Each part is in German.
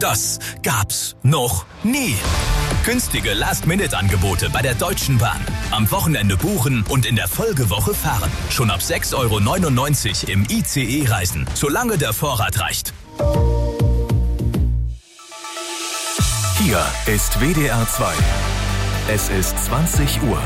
Das gab's noch nie. Günstige Last-Minute-Angebote bei der Deutschen Bahn. Am Wochenende buchen und in der Folgewoche fahren. Schon ab 6,99 € im ICE reisen, solange der Vorrat reicht. Hier ist WDR 2. Es ist 20 Uhr.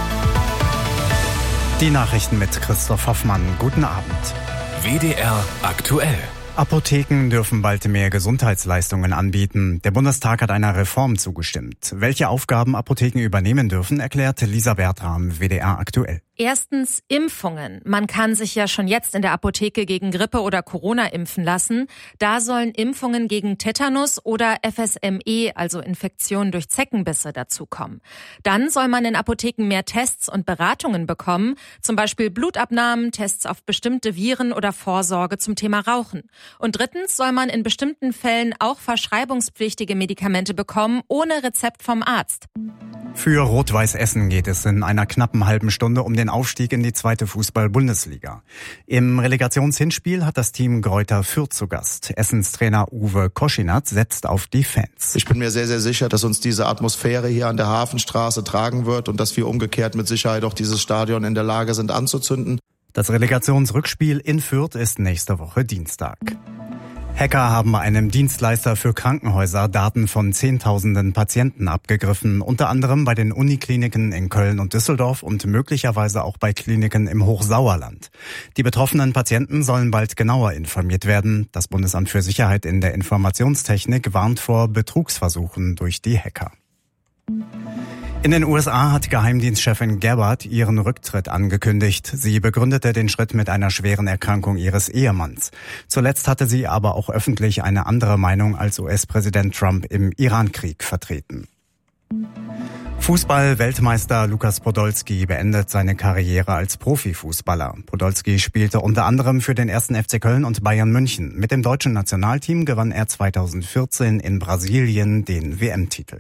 Die Nachrichten mit Christoph Hoffmann. Guten Abend. WDR aktuell. Apotheken dürfen bald mehr Gesundheitsleistungen anbieten. Der Bundestag hat einer Reform zugestimmt. Welche Aufgaben Apotheken übernehmen dürfen, erklärt Lisa Bertram, WDR aktuell. Erstens Impfungen. Man kann sich ja schon jetzt in der Apotheke gegen Grippe oder Corona impfen lassen. Da sollen Impfungen gegen Tetanus oder FSME, also Infektionen durch Zeckenbisse, dazukommen. Dann soll man in Apotheken mehr Tests und Beratungen bekommen, zum Beispiel Blutabnahmen, Tests auf bestimmte Viren oder Vorsorge zum Thema Rauchen. Und drittens soll man in bestimmten Fällen auch verschreibungspflichtige Medikamente bekommen, ohne Rezept vom Arzt. Für Rot-Weiß Essen geht es in einer knappen halben Stunde um den Aufstieg in die 2. Fußball-Bundesliga. Im Relegationshinspiel hat das Team Greuther Fürth zu Gast. Essens Trainer Uwe Koschinat setzt auf die Fans. Ich bin mir sehr, sehr sicher, dass uns diese Atmosphäre hier an der Hafenstraße tragen wird und dass wir umgekehrt mit Sicherheit auch dieses Stadion in der Lage sind anzuzünden. Das Relegationsrückspiel in Fürth ist nächste Woche Dienstag. Hacker haben einem Dienstleister für Krankenhäuser Daten von Zehntausenden Patienten abgegriffen, unter anderem bei den Unikliniken in Köln und Düsseldorf und möglicherweise auch bei Kliniken im Hochsauerland. Die betroffenen Patienten sollen bald genauer informiert werden. Das Bundesamt für Sicherheit in der Informationstechnik warnt vor Betrugsversuchen durch die Hacker. In den USA hat Geheimdienstchefin Gabbard ihren Rücktritt angekündigt. Sie begründete den Schritt mit einer schweren Erkrankung ihres Ehemanns. Zuletzt hatte sie aber auch öffentlich eine andere Meinung als US-Präsident Trump im Irankrieg vertreten. Fußball-Weltmeister Lukas Podolski beendet seine Karriere als Profifußballer. Podolski spielte unter anderem für den 1. FC Köln und Bayern München. Mit dem deutschen Nationalteam gewann er 2014 in Brasilien den WM-Titel.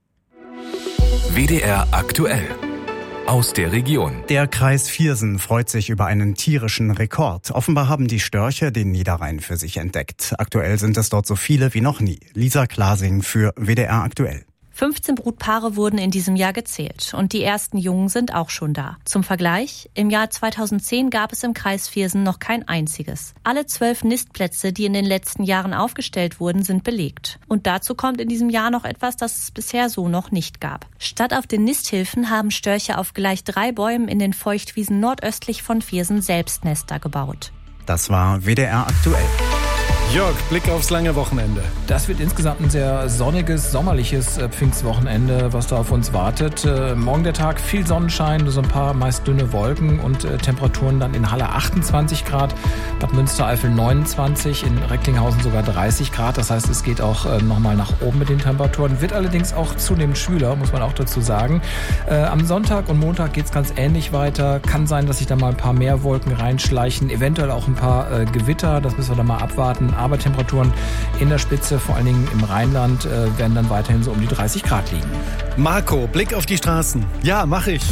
WDR aktuell. Aus der Region. Der Kreis Viersen freut sich über einen tierischen Rekord. Offenbar haben die Störche den Niederrhein für sich entdeckt. Aktuell sind es dort so viele wie noch nie. Lisa Klasing für WDR aktuell. 15 Brutpaare wurden in diesem Jahr gezählt und die ersten Jungen sind auch schon da. Zum Vergleich, im Jahr 2010 gab es im Kreis Viersen noch kein einziges. Alle 12 Nistplätze, die in den letzten Jahren aufgestellt wurden, sind belegt. Und dazu kommt in diesem Jahr noch etwas, das es bisher so noch nicht gab. Statt auf den Nisthilfen haben Störche auf gleich 3 Bäumen in den Feuchtwiesen nordöstlich von Viersen selbst Nester gebaut. Das war WDR aktuell. Jörg, Blick aufs lange Wochenende. Das wird insgesamt ein sehr sonniges, sommerliches Pfingstwochenende, was da auf uns wartet. Morgen der Tag, viel Sonnenschein, so ein paar meist dünne Wolken und Temperaturen dann in Halle 28 Grad, Bad Münstereifel 29, in Recklinghausen sogar 30 Grad. Das heißt, es geht auch nochmal nach oben mit den Temperaturen. Wird allerdings auch zunehmend schwüler, muss man auch dazu sagen. Am Sonntag und Montag geht es ganz ähnlich weiter. Kann sein, dass sich da mal ein paar mehr Wolken reinschleichen, eventuell auch ein paar Gewitter, das müssen wir dann mal abwarten. Aber Temperaturen in der Spitze, vor allen Dingen im Rheinland, werden dann weiterhin so um die 30 Grad liegen. Marco, Blick auf die Straßen. Ja, mache ich.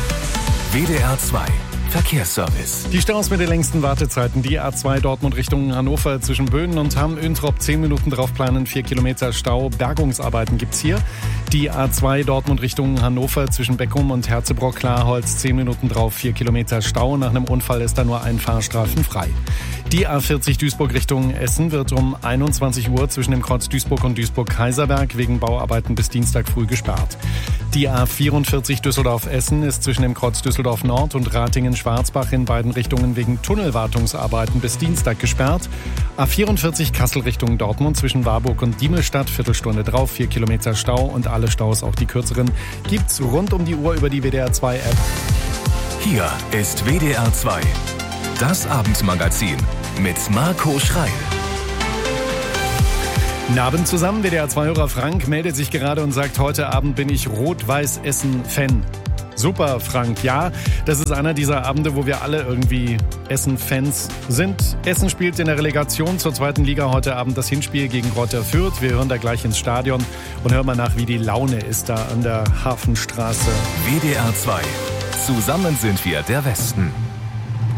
WDR 2. Verkehrsservice. Die Staus mit den längsten Wartezeiten. Die A2 Dortmund Richtung Hannover zwischen Böhnen und Hamm-Öntrop 10 Minuten drauf planen, 4 Kilometer Stau. Bergungsarbeiten gibt's hier. Die A2 Dortmund Richtung Hannover zwischen Beckum und Herzebrock-Klarholz 10 Minuten drauf, 4 Kilometer Stau. Nach einem Unfall ist da nur ein Fahrstreifen frei. Die A40 Duisburg Richtung Essen wird um 21 Uhr zwischen dem Kreuz Duisburg und Duisburg-Kaiserberg wegen Bauarbeiten bis Dienstag früh gesperrt. Die A44 Düsseldorf-Essen ist zwischen dem Kreuz Düsseldorf Nord und Ratingen-Schwarzbach in beiden Richtungen wegen Tunnelwartungsarbeiten bis Dienstag gesperrt. A44 Kassel Richtung Dortmund zwischen Warburg und Diemelstadt, Viertelstunde drauf, 4 Kilometer Stau und alle Staus, auch die kürzeren, gibt's rund um die Uhr über die WDR 2 App. Hier ist WDR 2. Das Abendmagazin mit Marco Schreil. Guten Abend zusammen, WDR 2-Hörer Frank meldet sich gerade und sagt, heute Abend bin ich Rot-Weiß-Essen-Fan. Super, Frank. Ja, das ist einer dieser Abende, wo wir alle irgendwie Essen-Fans sind. Essen spielt in der Relegation zur 2. Liga heute Abend das Hinspiel gegen Greuther Fürth. Wir hören da gleich ins Stadion und hören mal nach, wie die Laune ist da an der Hafenstraße. WDR 2. Zusammen sind wir der Westen.